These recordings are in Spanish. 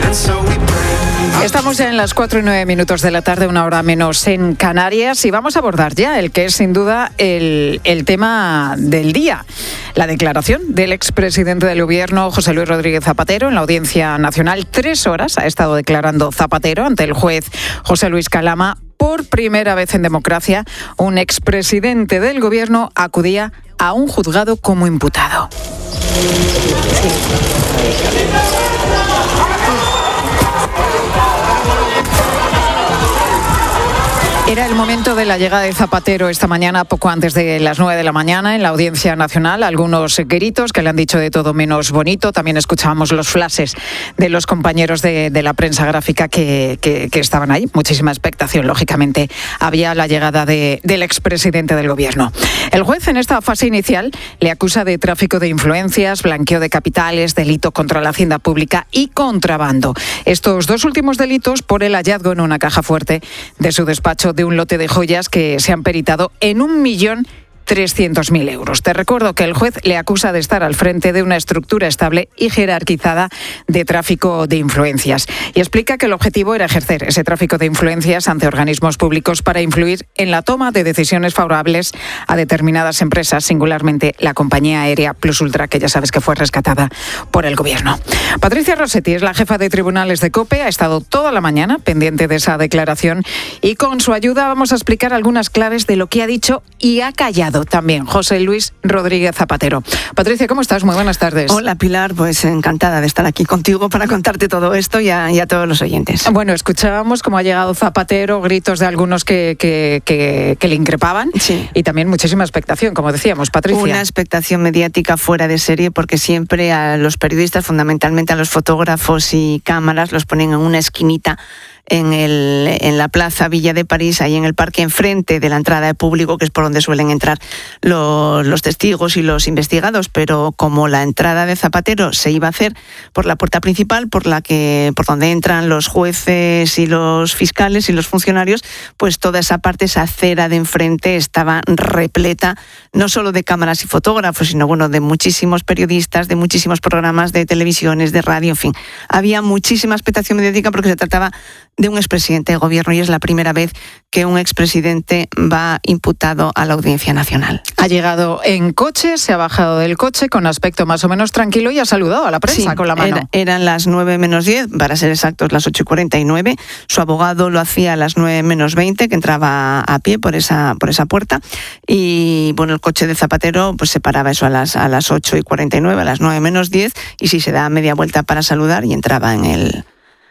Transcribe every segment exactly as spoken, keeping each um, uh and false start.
Estamos ya en las cuatro y nueve minutos de la tarde, una hora menos en Canarias, y vamos a abordar ya el que es sin duda el, el tema del día. La declaración del expresidente del gobierno, José Luis Rodríguez Zapatero, en la Audiencia Nacional. Tres horas ha estado declarando Zapatero ante el juez José Luis Calama. Por primera vez en democracia, un expresidente del gobierno acudía a un juzgado como imputado. Era el momento de la llegada de Zapatero esta mañana, poco antes de las nueve de la mañana, en la Audiencia Nacional. Algunos gritos que le han dicho de todo menos bonito. También escuchábamos los flashes de los compañeros de, de la prensa gráfica que, que, que estaban ahí. Muchísima expectación, lógicamente, había la llegada de, del expresidente del gobierno. El juez, en esta fase inicial, le acusa de tráfico de influencias, blanqueo de capitales, delito contra la hacienda pública y contrabando. Estos dos últimos delitos por el hallazgo en una caja fuerte de su despacho de un lote de joyas que se han peritado en un millón trescientos mil euros. Te recuerdo que el juez le acusa de estar al frente de una estructura estable y jerarquizada de tráfico de influencias. Y explica que el objetivo era ejercer ese tráfico de influencias ante organismos públicos para influir en la toma de decisiones favorables a determinadas empresas, singularmente la compañía aérea Plus Ultra, que ya sabes que fue rescatada por el gobierno. Patricia Rossetti es la jefa de tribunales de COPE, ha estado toda la mañana pendiente de esa declaración y con su ayuda vamos a explicar algunas claves de lo que ha dicho y ha callado también José Luis Rodríguez Zapatero. Patricia, ¿cómo estás? Muy buenas tardes. Hola, Pilar, pues encantada de estar aquí contigo para contarte todo esto y a, y a todos los oyentes. Bueno, escuchábamos cómo ha llegado Zapatero, gritos de algunos que, que, que, que le increpaban, sí, y también muchísima expectación, como decíamos, Patricia. Una expectación mediática fuera de serie, porque siempre a los periodistas, fundamentalmente a los fotógrafos y cámaras, los ponen en una esquinita en, el, en la Plaza Villa de París, ahí en el parque enfrente de la entrada de público, que es por donde suelen entrar los, los testigos y los investigados, pero como la entrada de Zapatero se iba a hacer por la puerta principal, por la que por donde entran los jueces y los fiscales y los funcionarios, pues toda esa parte, esa acera de enfrente estaba repleta, no solo de cámaras y fotógrafos, sino bueno, de muchísimos periodistas, de muchísimos programas de televisiones, de radio, en fin. Había muchísima expectación mediática porque se trataba de un expresidente de gobierno y es la primera vez que un expresidente va imputado a la Audiencia Nacional. Ha llegado en coche, se ha bajado del coche con aspecto más o menos tranquilo y ha saludado a la prensa, sí, con la mano. Era, eran las nueve menos diez, para ser exactos las ocho y cuarenta y nueve. Su abogado lo hacía a las nueve menos veinte, que entraba a pie por esa, por esa puerta. Y bueno, el coche de Zapatero pues se paraba eso a las, a las ocho y cuarenta y nueve, a las nueve menos diez, y sí se daba media vuelta para saludar y entraba en el...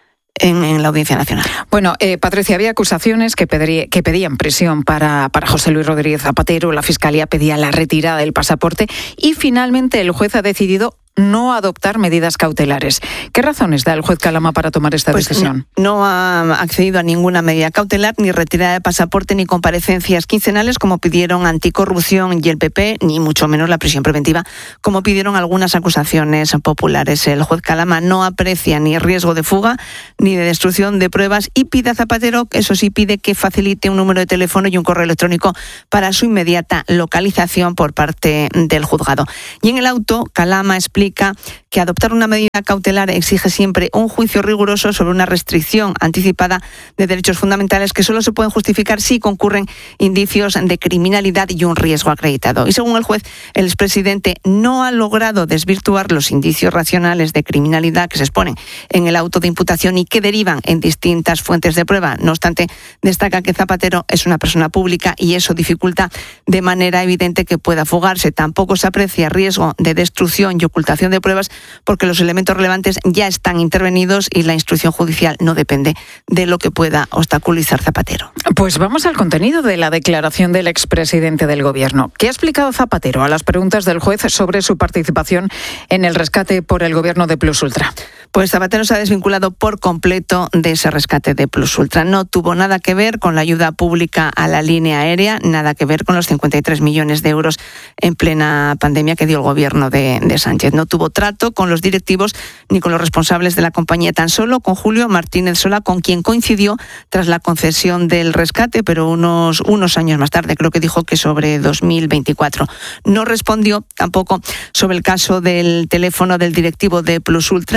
En, en la Audiencia Nacional. Bueno, eh, Patricia, había acusaciones que, pedría, que pedían prisión para, para José Luis Rodríguez Zapatero, la Fiscalía pedía la retirada del pasaporte y finalmente el juez ha decidido no adoptar medidas cautelares. ¿Qué razones da el juez Calama para tomar esta pues decisión? No, no ha accedido a ninguna medida cautelar, ni retirada de pasaporte, ni comparecencias quincenales, como pidieron Anticorrupción y el P P, ni mucho menos la prisión preventiva, como pidieron algunas acusaciones populares. El juez Calama no aprecia ni riesgo de fuga, ni de destrucción de pruebas, y pide a Zapatero, eso sí, pide que facilite un número de teléfono y un correo electrónico para su inmediata localización por parte del juzgado. Y en el auto, Calama explica que adoptar una medida cautelar exige siempre un juicio riguroso sobre una restricción anticipada de derechos fundamentales que solo se pueden justificar si concurren indicios de criminalidad y un riesgo acreditado. Y según el juez, el expresidente no ha logrado desvirtuar los indicios racionales de criminalidad que se exponen en el auto de imputación y que derivan en distintas fuentes de prueba. No obstante, destaca que Zapatero es una persona pública y eso dificulta de manera evidente que pueda fugarse. Tampoco se aprecia riesgo de destrucción y ocultación de pruebas porque los elementos relevantes ya están intervenidos y la instrucción judicial no depende de lo que pueda obstaculizar Zapatero. Pues vamos al contenido de la declaración del expresidente del gobierno. ¿Qué ha explicado Zapatero a las preguntas del juez sobre su participación en el rescate por el gobierno de Plus Ultra? Pues Zapatero se ha desvinculado por completo de ese rescate de Plus Ultra. No tuvo nada que ver con la ayuda pública a la línea aérea, nada que ver con los cincuenta y tres millones de euros en plena pandemia que dio el gobierno de, de Sánchez. No tuvo trato con los directivos ni con los responsables de la compañía, tan solo con Julio Martínez Sola, con quien coincidió tras la concesión del rescate, pero unos, unos años más tarde, creo que dijo que sobre dos mil veinticuatro. No respondió tampoco sobre el caso del teléfono del directivo de Plus Ultra, Rodolfo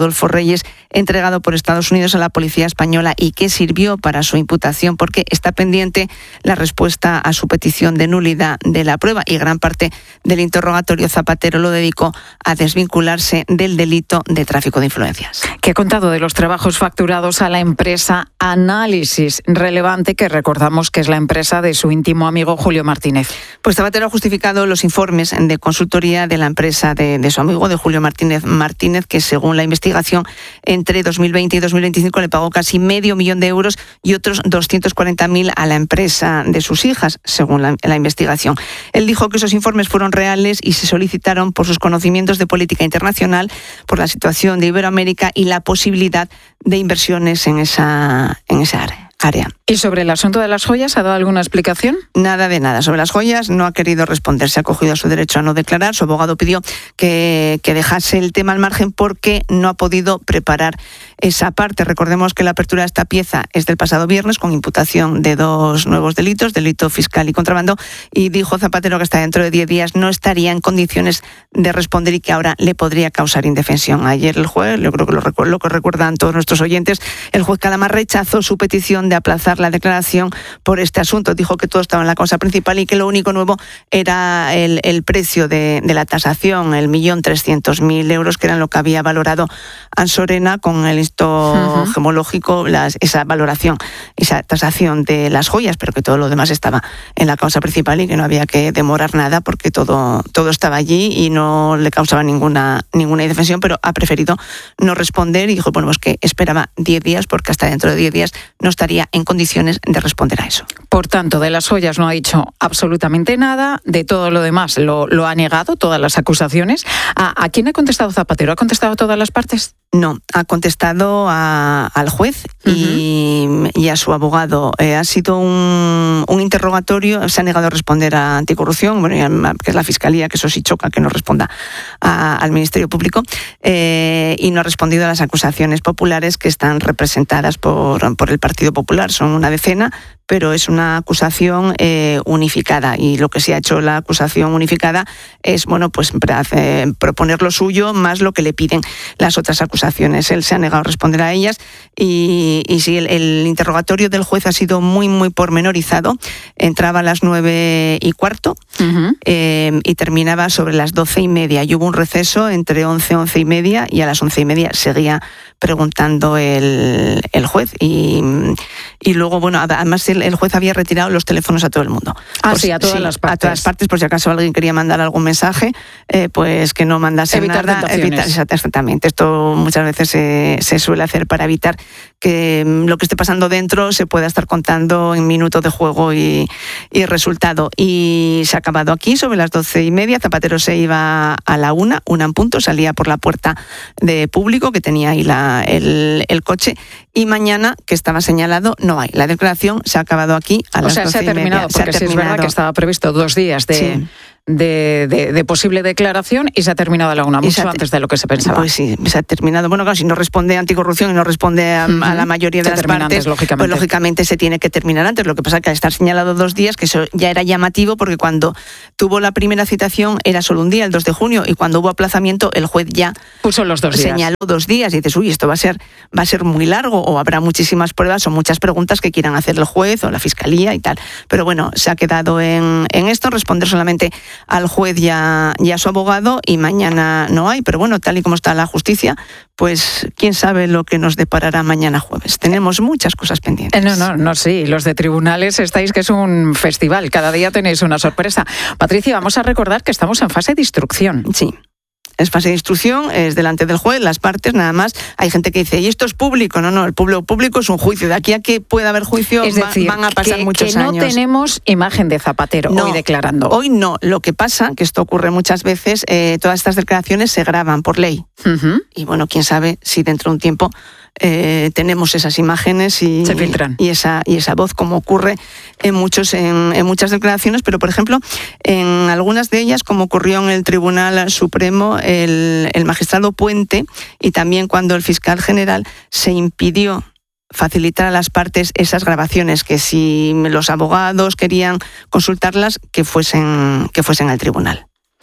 Rodolfo Reyes, entregado por Estados Unidos a la policía española y que sirvió para su imputación porque está pendiente la respuesta a su petición de nulidad de la prueba y gran parte del interrogatorio Zapatero lo dedicó a desvincularse del delito de tráfico de influencias. ¿Qué ha contado de los trabajos facturados a la empresa Análisis Relevante, que recordamos que es la empresa de su íntimo amigo Julio Martínez? Pues Zapatero ha justificado los informes de consultoría de la empresa de, de su amigo, de Julio Martínez Martínez, que según la investigación entre dos mil veinte y dos mil veinticinco le pagó casi medio millón de euros y otros doscientos cuarenta mil a la empresa de sus hijas, según la, la investigación. Él dijo que esos informes fueron reales y se solicitaron por sus conocimientos de política internacional, por la situación de Iberoamérica y la posibilidad de inversiones en esa, en esa área. área. ¿Y sobre el asunto de las joyas ha dado alguna explicación? Nada de nada. Sobre las joyas no ha querido responder. Se ha acogido a su derecho a no declarar. Su abogado pidió que, que dejase el tema al margen porque no ha podido preparar esa parte. Recordemos que la apertura de esta pieza es del pasado viernes con imputación de dos nuevos delitos, delito fiscal y contrabando, y dijo Zapatero que hasta dentro de diez días no estaría en condiciones de responder y que ahora le podría causar indefensión. Ayer el juez, yo creo que lo, recu- lo que recuerdan todos nuestros oyentes, el juez Calamar rechazó su petición de aplazar la declaración por este asunto. Dijo que todo estaba en la causa principal y que lo único nuevo era el, el precio de, de la tasación, el millón trescientos mil euros, que era lo que había valorado Ansorena con el instituto uh-huh. gemológico, las, esa valoración, esa tasación de las joyas, pero que todo lo demás estaba en la causa principal y que no había que demorar nada porque todo, todo estaba allí y no le causaba ninguna, ninguna indefensión, pero ha preferido no responder y dijo, bueno, pues que esperaba diez días porque hasta dentro de diez días no estaría en condiciones de responder a eso. Por tanto, de las joyas no ha dicho absolutamente nada, de todo lo demás lo, lo ha negado, todas las acusaciones. ¿A, ¿A quién ha contestado Zapatero? ¿Ha contestado a todas las partes? No, ha contestado a, al juez uh-huh. y, y a su abogado. Eh, ha sido un, un interrogatorio, se ha negado a responder a anticorrupción, bueno, que es la Fiscalía, que eso sí choca, que no responda a, al Ministerio Público, eh, y no ha respondido a las acusaciones populares que están representadas por, por el Partido Popular. Son una decena, pero es una acusación eh, unificada, y lo que se ha hecho la acusación unificada es, bueno, pues eh, proponer lo suyo más lo que le piden las otras acusaciones. Él se ha negado a responder a ellas y, y sí, el, el interrogatorio del juez ha sido muy, muy pormenorizado. Entraba a las nueve y cuarto uh-huh. eh, y terminaba sobre las doce y media. Y hubo un receso entre once, once y media, y a las once y media seguía preguntando el, el juez. Y, y luego, bueno, además el, el juez había retirado los teléfonos a todo el mundo. Ah, pues, sí, a todas sí, las partes. A todas partes, por si acaso alguien quería mandar algún mensaje, eh, pues que no mandase evitar nada. Evitar, exactamente. Esto muchas veces se, se suele hacer para evitar que lo que esté pasando dentro se pueda estar contando en minutos de juego y, y resultado. Y se ha acabado aquí sobre las doce y media. Zapatero se iba a la una, una en punto, salía por la puerta de público que tenía ahí la, el, el coche, y mañana, que estaba señalado, no hay. La declaración se ha acabado aquí a las doce y media. O sea, se ha terminado, porque sí es verdad que estaba previsto dos días de... Sí. De, de, de posible declaración y se ha terminado a la una, mucho te- antes de lo que se pensaba. Pues sí, se ha terminado. Bueno, claro, si no responde a anticorrupción y no responde a, uh-huh. a la mayoría de se las partes, antes, lógicamente. Pues lógicamente se tiene que terminar antes. Lo que pasa es que al estar señalado dos días, que eso ya era llamativo, porque cuando tuvo la primera citación era solo un día, el dos de junio, y cuando hubo aplazamiento el juez ya puso los dos días. Señaló dos días y dices, uy, esto va a ser va a ser muy largo, o habrá muchísimas pruebas o muchas preguntas que quieran hacer el juez o la Fiscalía y tal. Pero bueno, se ha quedado en, en esto, responder solamente al juez y a y a su abogado, y mañana no hay, pero bueno, tal y como está la justicia, pues quién sabe lo que nos deparará mañana jueves. Tenemos muchas cosas pendientes. No, no, no, sí, los de tribunales estáis que es un festival, cada día tenéis una sorpresa. Patricia, vamos a recordar que estamos en fase de instrucción. Sí. Es fase de instrucción, es delante del juez, las partes, nada más. Hay gente que dice, ¿y esto es público? No, no, el público público es un juicio. De aquí a que pueda haber juicio, es decir, van a pasar que, muchos que no años. No tenemos imagen de Zapatero no, hoy declarando. Hoy no. Lo que pasa, que esto ocurre muchas veces, eh, todas estas declaraciones se graban por ley. Uh-huh. Y bueno, quién sabe si dentro de un tiempo Eh, tenemos esas imágenes y, se filtran. y esa y esa voz, como ocurre en muchos en, en muchas declaraciones, pero por ejemplo en algunas de ellas, como ocurrió en el Tribunal Supremo, el, el magistrado Puente, y también cuando el fiscal general se impidió facilitar a las partes esas grabaciones, que si los abogados querían consultarlas, que fuesen que fuesen al tribunal.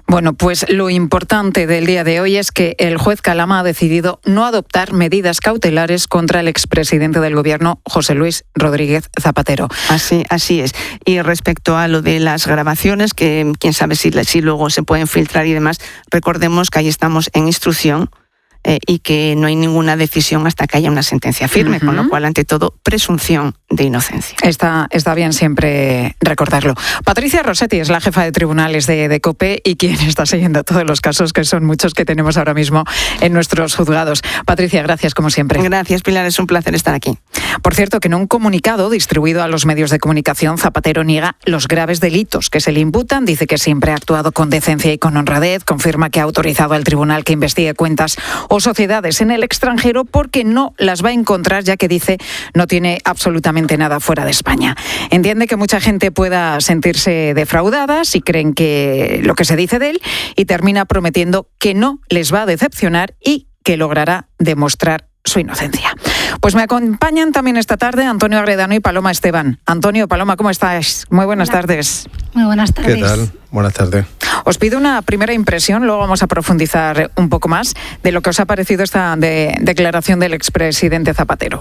Bueno, pues lo importante del día de hoy es que el juez Calama ha decidido no adoptar medidas cautelares contra el expresidente del Gobierno, José Luis Rodríguez Zapatero. Así, así es. Y respecto a lo de las grabaciones, que quién sabe si, si luego se pueden filtrar y demás, recordemos que ahí estamos en instrucción. Eh, y que no hay ninguna decisión hasta que haya una sentencia firme, uh-huh. con lo cual, ante todo, presunción de inocencia. Está, está bien siempre recordarlo. Patricia Rossetti es la jefa de tribunales de, de COPE y quien está siguiendo todos los casos, que son muchos que tenemos ahora mismo en nuestros juzgados. Patricia, gracias como siempre. Gracias, Pilar, es un placer estar aquí. Por cierto, que en un comunicado distribuido a los medios de comunicación, Zapatero niega los graves delitos que se le imputan, dice que siempre ha actuado con decencia y con honradez, confirma que ha autorizado al tribunal que investigue cuentas o sociedades en el extranjero porque no las va a encontrar, ya que dice no tiene absolutamente nada fuera de España. Entiende que mucha gente pueda sentirse defraudada si creen que lo que se dice de él y termina prometiendo que no les va a decepcionar y que logrará demostrar su inocencia. Pues me acompañan también esta tarde Antonio Agredano y Paloma Esteban. Antonio, Paloma, ¿cómo estáis? Muy buenas Hola. tardes. Muy buenas tardes. ¿Qué tal? Buenas tardes. Os pido una primera impresión, luego vamos a profundizar un poco más de lo que os ha parecido esta de, declaración del expresidente Zapatero.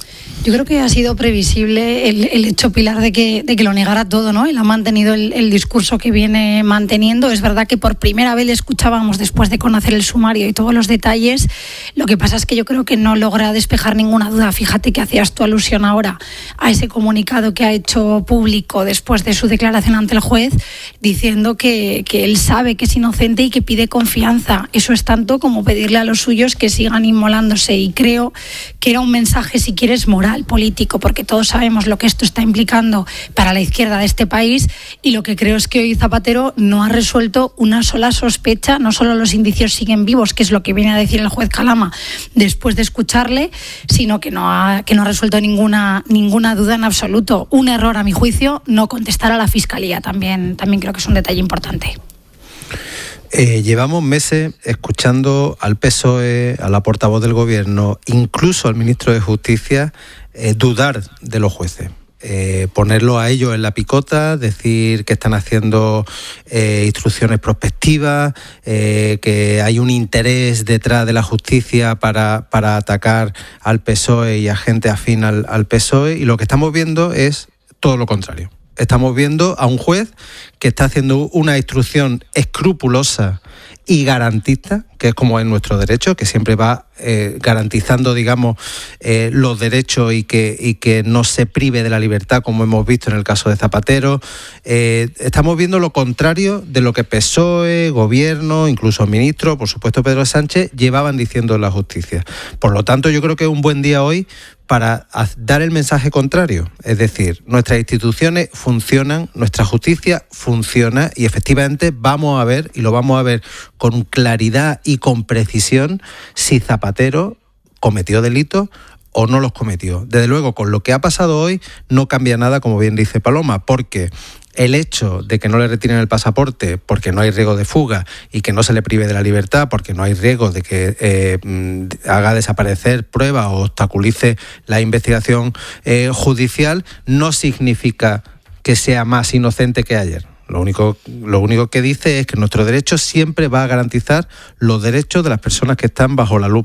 Yo creo que ha sido previsible el, el hecho, Pilar, de que, de que lo negara todo, ¿no? Él ha mantenido el, el discurso que viene manteniendo. Es verdad que por primera vez le escuchábamos después de conocer el sumario y todos los detalles. Lo que pasa es que yo creo que no logra despejar ninguna duda. Fíjate que hacías tu alusión ahora a ese comunicado que ha hecho público después de su declaración ante el juez, diciendo que, que él sabe que es inocente y que pide confianza. Eso es tanto como pedirle a los suyos que sigan inmolándose. Y creo que era un mensaje, si quieres, moral, político, porque todos sabemos lo que esto está implicando para la izquierda de este país, y lo que creo es que hoy Zapatero no ha resuelto una sola sospecha. No solo los indicios siguen vivos, que es lo que viene a decir el juez Calama después de escucharle, sino que no ha, que no ha resuelto ninguna, ninguna duda en absoluto. Un error, a mi juicio, no contestar a la Fiscalía. También, también creo que es un detalle importante. Eh, llevamos meses escuchando al P S O E, a la portavoz del Gobierno, incluso al ministro de Justicia, eh, dudar de los jueces. Eh, ponerlo a ellos en la picota, decir que están haciendo eh, instrucciones prospectivas, eh, que hay un interés detrás de la justicia para, para atacar al P S O E y a gente afín al, al P S O E, y lo que estamos viendo es todo lo contrario. Estamos viendo a un juez que está haciendo una instrucción escrupulosa y garantista, que es como es nuestro derecho, que siempre va eh, garantizando, digamos, eh, los derechos y que, y que no se prive de la libertad, como hemos visto en el caso de Zapatero. Eh, estamos viendo lo contrario de lo que P S O E, Gobierno, incluso ministro, por supuesto Pedro Sánchez, llevaban diciendo en la justicia. Por lo tanto, yo creo que es un buen día hoy para dar el mensaje contrario. Es decir, nuestras instituciones funcionan, nuestra justicia funciona y efectivamente vamos a ver, y lo vamos a ver con claridad y con precisión, si Zapatero cometió delitos o no los cometió. Desde luego, con lo que ha pasado hoy no cambia nada, como bien dice Paloma, porque el hecho de que no le retiren el pasaporte porque no hay riesgo de fuga y que no se le prive de la libertad porque no hay riesgo de que eh, haga desaparecer pruebas o obstaculice la investigación eh, judicial, no significa que sea más inocente que ayer. Lo único, lo único que dice es que nuestro derecho siempre va a garantizar los derechos de las personas que están bajo la lupa